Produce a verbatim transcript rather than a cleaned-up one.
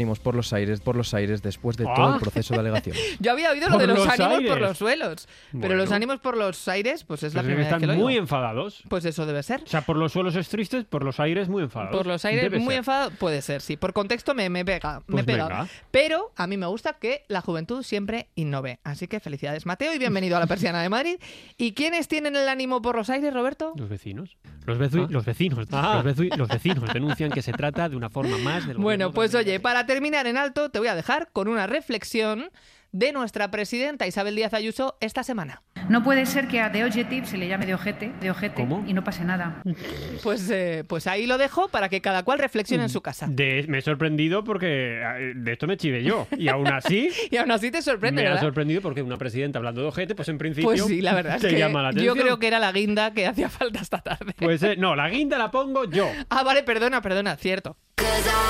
ánimos por los aires, por los aires después de Ah. todo el proceso de alegación. Yo había oído lo Por de los, los ánimos aires. por los suelos, pero Bueno. los ánimos por los aires, pues es la Pues es que primera vez están que lo muy oigo. enfadados. Pues eso debe ser. O sea, por los suelos es tristes, por los aires muy enfadados. Por los aires Debe muy ser. enfadado, puede ser, sí. Por contexto me, me pega, me Pues pega. venga. Pero a mí me gusta que la juventud siempre innove. Así que felicidades, Mateo, y bienvenido a la Persiana de Madrid. ¿Y quiénes tienen el ánimo por los aires, Roberto? Los vecinos. Los, vezu- Ah. los vecinos. Ah. Los, vezu- los vecinos denuncian que se trata de una forma más del Bueno, gobierno pues de- oye, para terminar en alto, te voy a dejar con una reflexión de nuestra presidenta Isabel Díaz Ayuso esta semana. No puede ser que a The Objective se le llame de ojete, de ojete ¿Cómo? y no pase nada. Pues, eh, pues ahí lo dejo para que cada cual reflexione en su casa. De- me he sorprendido porque eh, de esto me chivé yo. Y aún así, Y aún así te sorprende, me ha ¿verdad? sorprendido porque una presidenta hablando de ojete, pues en principio Pues sí, la verdad es te que llama la yo atención. creo que era la guinda que hacía falta esta tarde. Pues eh, no, la guinda la pongo yo. Ah, vale, perdona, perdona, cierto.